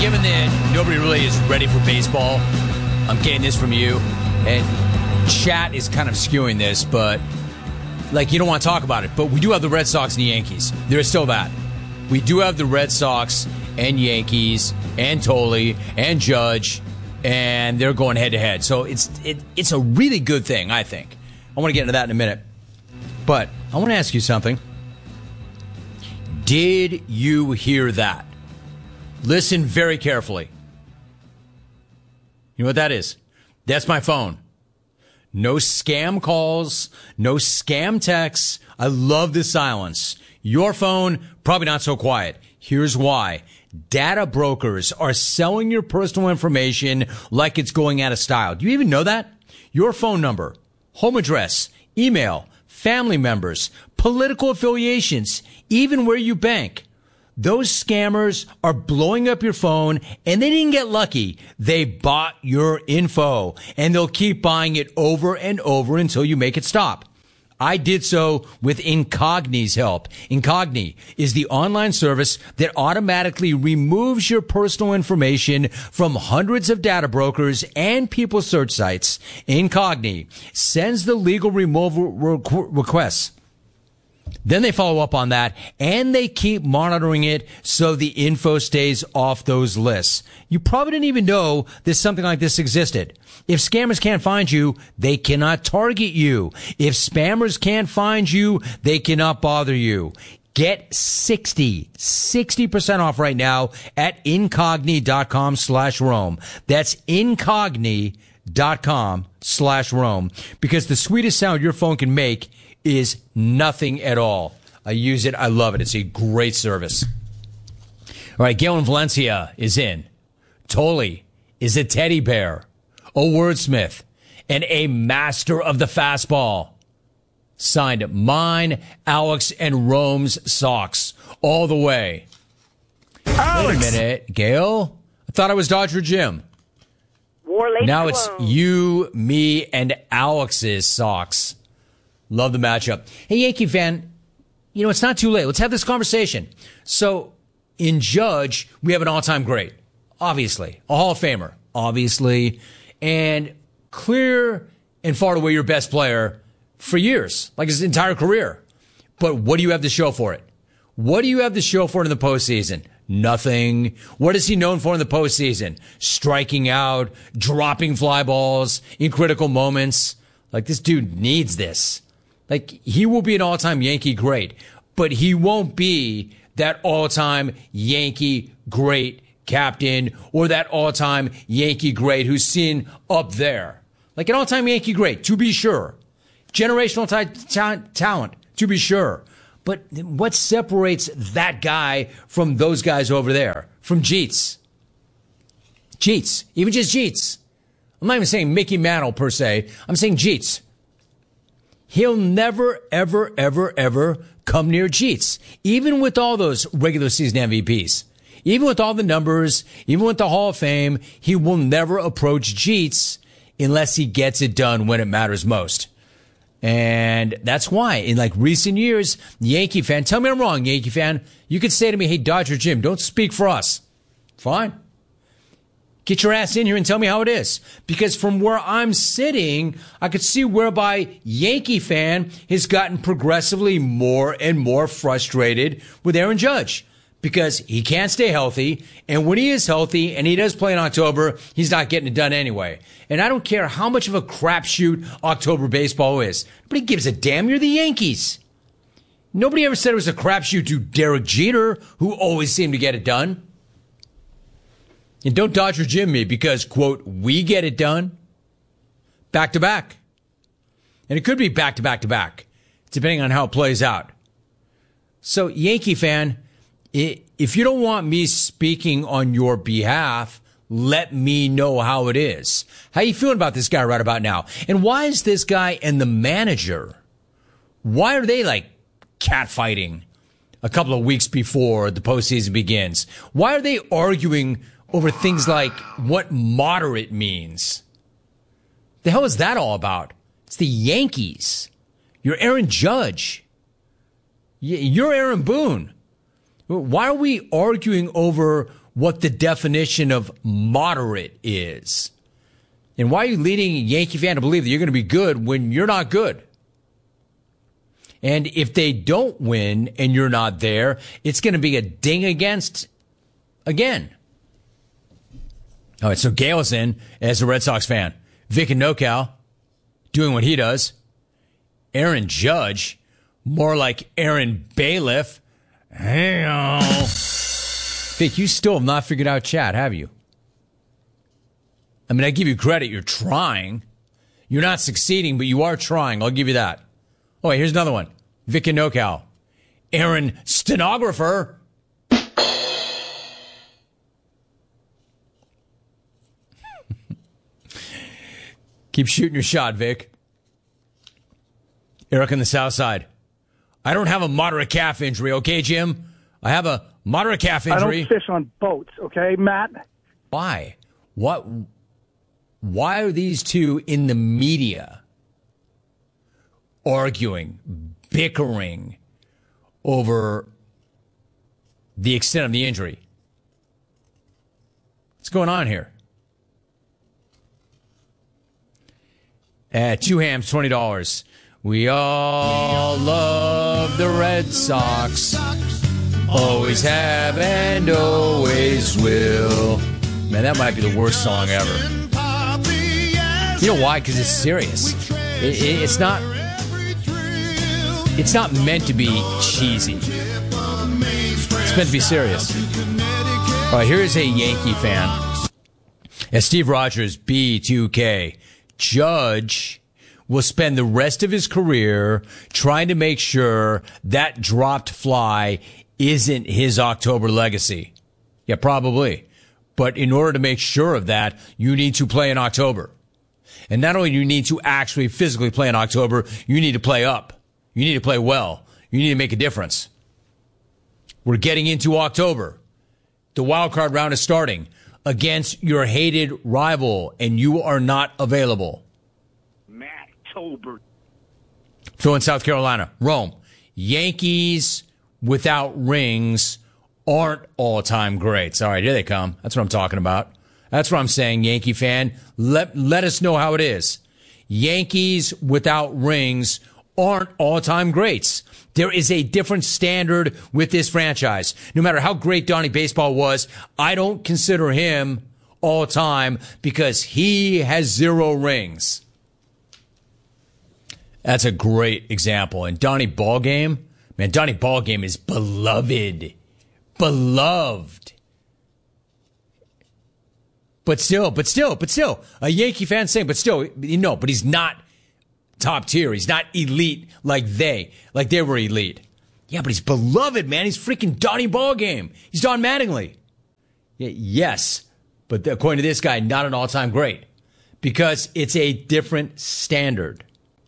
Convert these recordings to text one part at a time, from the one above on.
given that nobody really is ready for baseball, I'm getting this from you, and chat is kind of skewing this, but you don't want to talk about it. But we do have the Red Sox and the Yankees. There is still that. We do have the Red Sox and Yankees and Tolley and Judge, and they're going head-to-head. So it's a really good thing, I think. I want to get into that in a minute. But I want to ask you something. Did you hear that? Listen very carefully. You know what that is? That's my phone. No scam calls, no scam texts. I love the silence. Your phone, probably not so quiet. Here's why. Data brokers are selling your personal information like it's going out of style. Do you even know that? Your phone number, home address, email, family members, political affiliations, even where you bank. Those scammers are blowing up your phone, and they didn't get lucky. They bought your info, and they'll keep buying it over and over until you make it stop. I did so with Incogni's help. Incogni is the online service that automatically removes your personal information from hundreds of data brokers and people search sites. Incogni sends the legal removal requests. Then they follow up on that, and they keep monitoring it so the info stays off those lists. You probably didn't even know that something like this existed. If scammers can't find you, they cannot target you. If spammers can't find you, they cannot bother you. Get 60% off right now at incogni.com/Rome. That's incogni.com/Rome. Because the sweetest sound your phone can make is nothing at all. I use it. I love it. It's a great service. All right. Galen Valencia is in. Tolley is a teddy bear, a wordsmith, and a master of the fastball. Signed mine, Alex, and Rome's socks all the way. Alex. Wait a minute, Gail. I thought I was Dodger Jim. Now it's you, me, and Alex's socks. Love the matchup. Hey, Yankee fan, it's not too late. Let's have this conversation. So, in Judge, we have an all-time great, obviously. A Hall of Famer, obviously. And clear and far away your best player for years, like his entire career. But what do you have to show for it? What do you have to show for it in the postseason? Nothing. What is he known for in the postseason? Striking out, dropping fly balls in critical moments. This dude needs this. He will be an all-time Yankee great, but he won't be that all-time Yankee great captain or that all-time Yankee great who's seen up there. An all-time Yankee great, to be sure. Generational talent, to be sure. But what separates that guy from those guys over there? From Jeets. Jeets. Even just Jeets. I'm not even saying Mickey Mantle per se. I'm saying Jeets. He'll never, ever, ever, ever come near Jeets. Even with all those regular season MVPs. Even with all the numbers, even with the Hall of Fame, he will never approach Jeets unless he gets it done when it matters most. And that's why in recent years, Yankee fan, tell me I'm wrong, Yankee fan. You could say to me, hey, Dodger Jim, don't speak for us. Fine. Get your ass in here and tell me how it is. Because from where I'm sitting, I could see whereby Yankee fan has gotten progressively more and more frustrated with Aaron Judge. Because he can't stay healthy, and when he is healthy, and he does play in October, he's not getting it done anyway. And I don't care how much of a crapshoot October baseball is. Nobody gives a damn. You're the Yankees. Nobody ever said it was a crapshoot to Derek Jeter, who always seemed to get it done. And don't Dodger Jim me because, quote, we get it done back to back. And it could be back to back to back, depending on how it plays out. So, Yankee fan, if you don't want me speaking on your behalf, let me know how it is. How you feeling about this guy right about now? And why is this guy and the manager, why are they catfighting a couple of weeks before the postseason begins? Why are they arguing over things like what moderate means? The hell is that all about? It's the Yankees. You're Aaron Judge. You're Aaron Boone. Why are we arguing over what the definition of moderate is. And why are you leading a Yankee fan to believe that you're going to be good when you're not good? And if they don't win and you're not there, it's going to be a ding against again. All right, so Gale's in as a Red Sox fan. Vic and NoCal doing what he does. Aaron Judge, more like Aaron Bailiff. Hey-o. Vic, you still have not figured out chat, have you? I mean, I give you credit. You're trying. You're not succeeding, but you are trying. I'll give you that. Oh, wait, here's another one. Vic and NoCal. Aaron Stenographer. Keep shooting your shot, Vic. Eric on the South Side. I don't have a moderate calf injury, okay, Jim? I have a moderate calf injury. I don't fish on boats, okay, Matt? Why? What? Why are these two in the media arguing, bickering over the extent of the injury? What's going on here? At 2 hams, $20. We all love the Red Sox. Always have and always will. Man, that might be the worst song ever. You know why? Because it's serious. It's not meant to be cheesy. It's meant to be serious. All right, here is a Yankee fan. As Steve Rogers, B2K. Judge will spend the rest of his career trying to make sure that dropped fly isn't his October legacy. Yeah, probably. But in order to make sure of that, you need to play in October. And not only do you need to actually physically play in October, you need to play up. You need to play well. You need to make a difference. We're getting into October. The wild card round is starting against your hated rival, and you are not available. Matt-tober. Phil in South Carolina. Rome. Yankees without rings aren't all-time greats. All right, here they come. That's what I'm talking about. That's what I'm saying, Yankee fan. Let us know how it is. Yankees without rings aren't all-time greats. There is a different standard with this franchise. No matter how great Donnie Baseball was, I don't consider him all-time because he has 0 rings. That's a great example. And Donnie Ballgame, man, Donnie Ballgame is beloved. Beloved. But still, a Yankee fan saying, but he's not top tier. He's not elite like they were elite. Yeah, but he's beloved, man. He's freaking Donnie Ballgame. He's Don Mattingly. Yes, but according to this guy, not an all-time great because it's a different standard.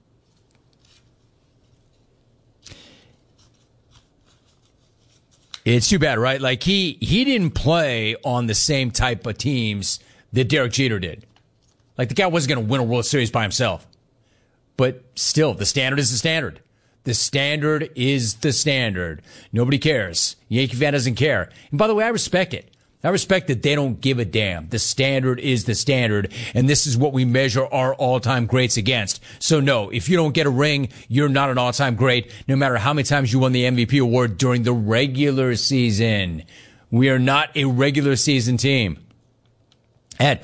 It's too bad, right? Like he didn't play on the same type of teams that Derek Jeter did. Like the guy wasn't going to win a World Series by himself. But still, the standard is the standard. The standard is the standard. Nobody cares. Yankee fan doesn't care. And by the way, I respect it. I respect that they don't give a damn. The standard is the standard, and this is what we measure our all-time greats against. So no, if you don't get a ring, you're not an all-time great, no matter how many times you won the MVP award during the regular season. We are not a regular season team. At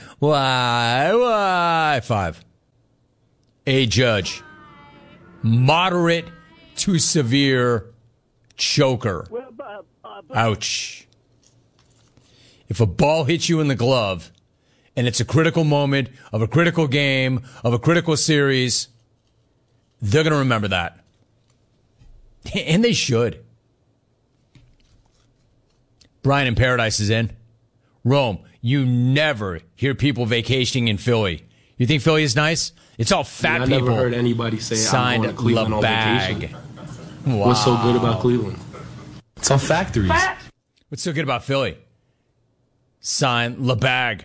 Y5. A Judge. Moderate to severe choker. Ouch. If a ball hits you in the glove and it's a critical moment of a critical game, of a critical series, they're going to remember that. And they should. Brian in Paradise is in. Rome, you never hear people vacationing in Philly. You think Philly is nice? It's all fat people. I never heard anybody say signed I'm going to Cleveland on vacation. Wow. What's so good about Cleveland? It's all factories. What's so good about Philly? Sign LeBag.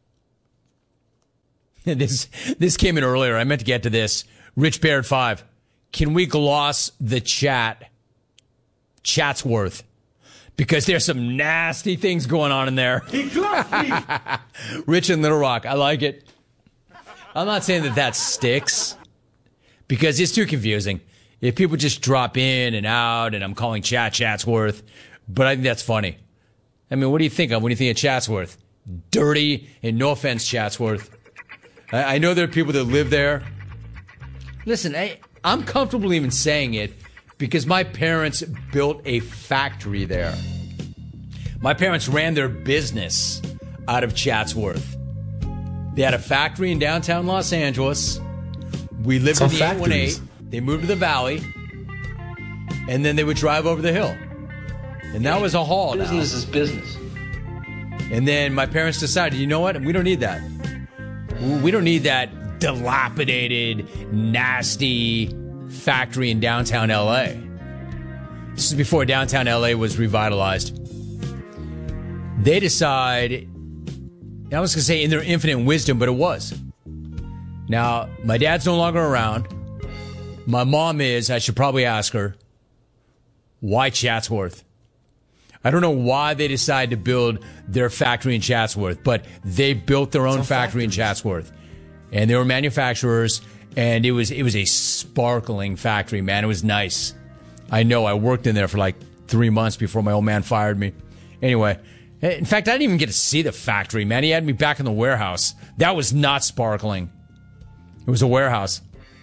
This came in earlier. I meant to get to this. Rich Baird 5. Can we gloss the chat? Chatsworth. because there's some nasty things going on in there. Rich in Little Rock. I like it. I'm not saying that sticks because it's too confusing. If people just drop in and out and I'm calling Chatsworth, but I think that's funny. I mean, what do you think of when you think of Chatsworth? Dirty, and no offense, Chatsworth. I know there are people that live there. Listen, I'm comfortable even saying it because my parents built a factory there. My parents ran their business out of Chatsworth. They had a factory in downtown Los Angeles. We lived in the 818. They moved to the valley. And then they would drive over the hill. And that was a haul. Business is business. And then my parents decided, you know what? We don't need that. We don't need that dilapidated, nasty factory in downtown L.A. This is before downtown L.A. was revitalized. They decide, I was going to say in their infinite wisdom, but it was. Now, my dad's no longer around. My mom is. I should probably ask her, why Chatsworth? I don't know why they decided to build their factory in Chatsworth, but they built their own factory in Chatsworth. And they were manufacturers, and it was a sparkling factory, man. It was nice. I know. I worked in there for like 3 months before my old man fired me. Anyway, in fact, I didn't even get to see the factory, man. He had me back in the warehouse. That was not sparkling. It was a warehouse.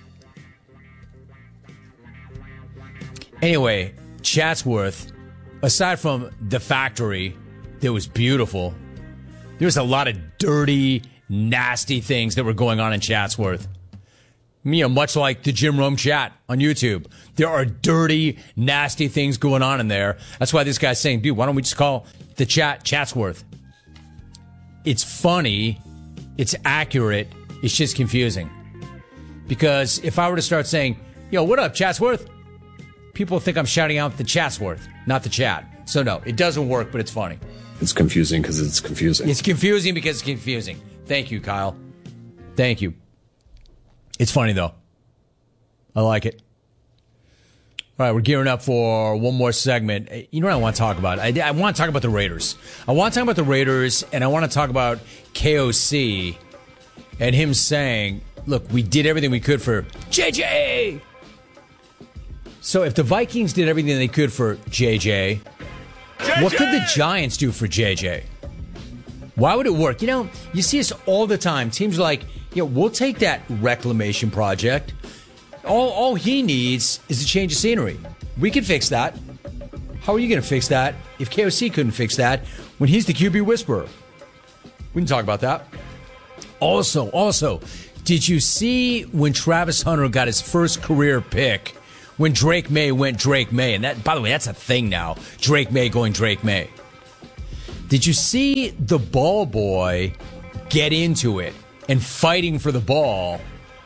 Anyway, Chatsworth, aside from the factory that was beautiful, there was a lot of dirty, nasty things that were going on in Chatsworth. You know, much like the Jim Rome chat on YouTube. There are dirty, nasty things going on in there. That's why this guy's saying, dude, why don't we just call the chat Chatsworth? It's funny. It's accurate. It's just confusing. Because if I were to start saying, yo, what up, Chatsworth? People think I'm shouting out the Chatsworth, not the chat. So no, it doesn't work, but it's funny. It's confusing because it's confusing. It's confusing because it's confusing. Thank you, Kyle. Thank you. It's funny, though. I like it. All right, we're gearing up for one more segment. You know what I want to talk about? I want to talk about the Raiders. I want to talk about the Raiders, and I want to talk about KOC and him saying, look, we did everything we could for JJ. So if the Vikings did everything they could for JJ, what could the Giants do for JJ? Why would it work? You know, you see this all the time. Teams are like, we'll take that reclamation project. All he needs is a change of scenery. We can fix that. How are you going to fix that if KOC couldn't fix that when he's the QB whisperer? We can talk about that. Also, did you see when Travis Hunter got his first career pick, when Drake May went Drake May? And that, by the way, that's a thing now. Drake May going Drake May. Did you see the ball boy get into it and fighting for the ball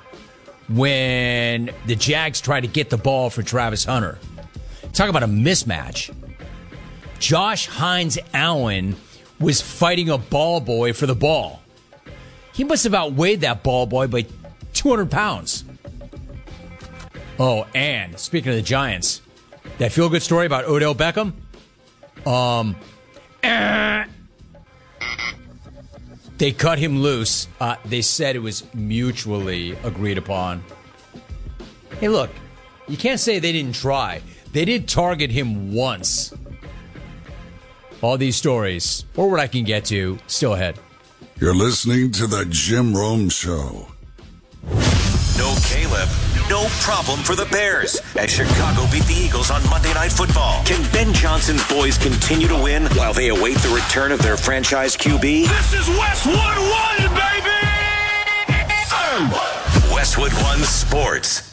when the Jags tried to get the ball for Travis Hunter? Talk about a mismatch. Josh Hines Allen was fighting a ball boy for the ball. He must have outweighed that ball boy by 200 pounds. Oh, and speaking of the Giants, that feel-good story about Odell Beckham? They cut him loose. They said it was mutually agreed upon. Hey, look, you can't say they didn't try. They did target him once. All these stories, or what I can get to, still ahead. You're listening to the Jim Rome Show. No Caleb, no problem for the Bears as Chicago beat the Eagles on Monday Night Football. Can Ben Johnson's boys continue to win while they await the return of their franchise QB? This is Westwood One, baby! Westwood One Sports.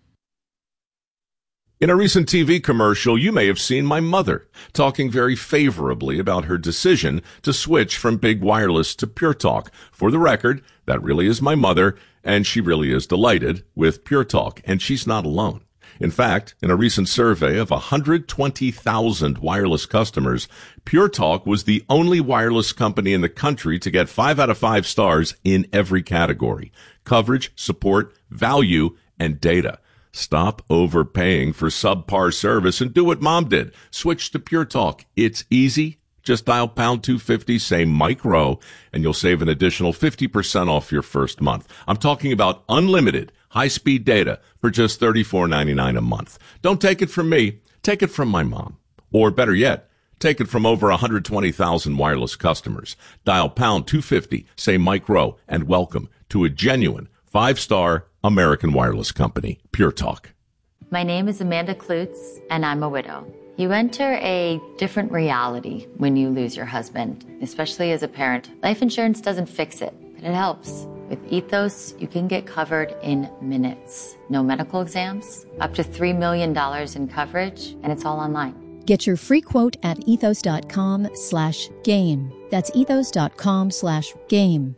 In a recent TV commercial, you may have seen my mother talking very favorably about her decision to switch from Big Wireless to Pure Talk. For the record, that really is my mother, and she really is delighted with Pure Talk, and she's not alone. In fact, in a recent survey of 120,000 wireless customers, Pure Talk was the only wireless company in the country to get 5 out of 5 stars in every category: coverage, support, value, and data. Stop overpaying for subpar service and do what Mom did. Switch to Pure Talk. It's easy. Just dial pound 250, say Mike Rowe, and you'll save an additional 50% off your first month. I'm talking about unlimited high-speed data for just $34.99 a month. Don't take it from me. Take it from my mom. Or better yet, take it from over 120,000 wireless customers. Dial pound 250, say Mike Rowe, and welcome to a genuine 5-star American wireless company, Pure Talk. My name is Amanda Klutz, and I'm a widow. You enter a different reality when you lose your husband, especially as a parent. Life insurance doesn't fix it, but it helps. With Ethos, you can get covered in minutes. No medical exams, up to $3 million in coverage, and it's all online. Get your free quote at ethos.com/game. That's ethos.com/game.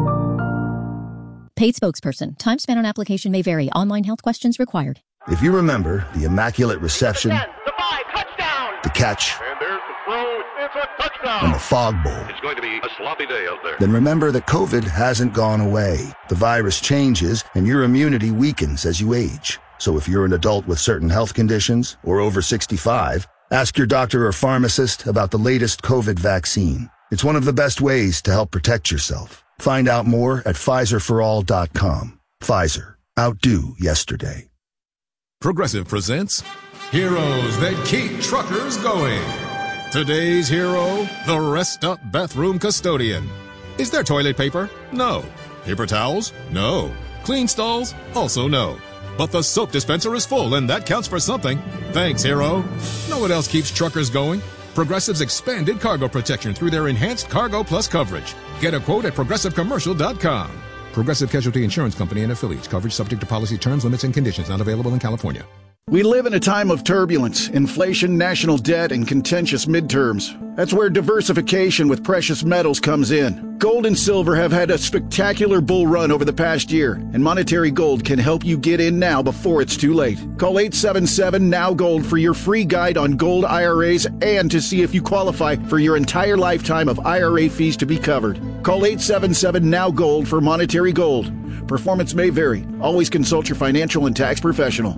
Paid spokesperson. Time spent on application may vary. Online health questions required. If you remember the immaculate reception, the catch, And there's the throw. It's a touchdown. and the fog bowl, It's going to be a sloppy day out there. then remember that COVID hasn't gone away. The virus changes and your immunity weakens as you age. So if you're an adult with certain health conditions or over 65, ask your doctor or pharmacist about the latest COVID vaccine. It's one of the best ways to help protect yourself. Find out more at PfizerForAll.com. Pfizer. Outdo yesterday. Progressive presents Heroes That Keep Truckers Going. Today's hero, the Rest Up Bathroom Custodian. Is there toilet paper? No. Paper towels? No. Clean stalls? Also no. But the soap dispenser is full, and that counts for something. Thanks, hero. Know what else keeps truckers going? Progressive's expanded cargo protection through their enhanced Cargo Plus coverage. Get a quote at ProgressiveCommercial.com. Progressive Casualty Insurance Company and affiliates. Coverage subject to policy terms, limits, and conditions. Not available in California. We live in a time of turbulence, inflation, national debt, and contentious midterms. That's where diversification with precious metals comes in. Gold and silver have had a spectacular bull run over the past year, and Monetary Gold can help you get in now before it's too late. Call 877-NOW-GOLD for your free guide on gold IRAs and to see if you qualify for your entire lifetime of IRA fees to be covered. Call 877-NOW-GOLD for Monetary Gold. Performance may vary. Always consult your financial and tax professional.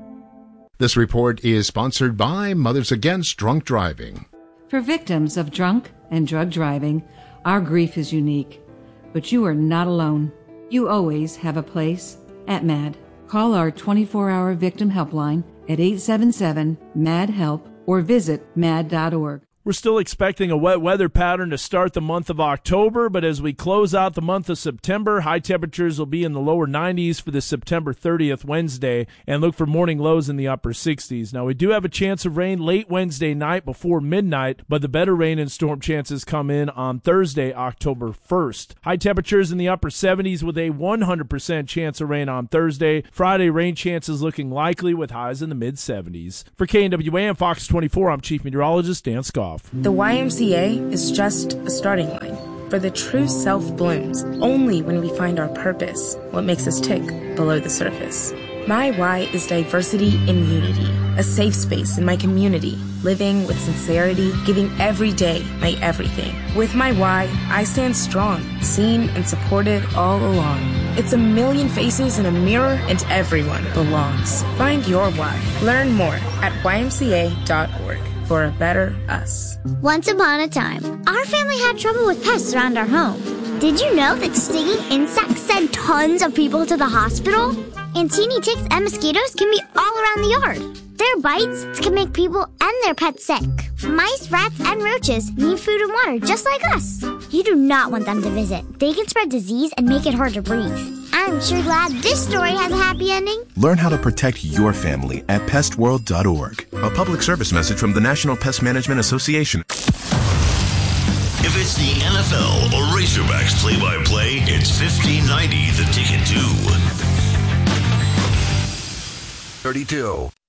This report is sponsored by Mothers Against Drunk Driving. For victims of drunk and drug driving, our grief is unique. But you are not alone. You always have a place at MAD. Call our 24-hour victim helpline at 877-MAD-HELP or visit mad.org. We're still expecting a wet weather pattern to start the month of October, but as we close out the month of September, high temperatures will be in the lower 90s for the September 30th Wednesday, and look for morning lows in the upper 60s. Now, we do have a chance of rain late Wednesday night before midnight, but the better rain and storm chances come in on Thursday, October 1st. High temperatures in the upper 70s with a 100% chance of rain on Thursday. Friday, rain chances looking likely with highs in the mid-70s. For KNWA and Fox 24, I'm Chief Meteorologist Dan Scoff. The YMCA is just a starting line, for the true self blooms only when we find our purpose, what makes us tick below the surface. My why is diversity and unity, a safe space in my community, living with sincerity, giving every day my everything. With my why, I stand strong, seen and supported all along. It's a million faces in a mirror and everyone belongs. Find your why. Learn more at ymca.org. for a better us. Once upon a time, our family had trouble with pests around our home. Did you know that stinging insects send tons of people to the hospital? And teeny ticks and mosquitoes can be all around the yard. Their bites can make people and their pets sick. Mice, rats, and roaches need food and water just like us. You do not want them to visit. They can spread disease and make it hard to breathe. I'm sure glad this story has a happy ending. Learn how to protect your family at pestworld.org. A public service message from the National Pest Management Association. If it's the NFL or Razorbacks play-by-play, it's 1590 The Ticket too. 32.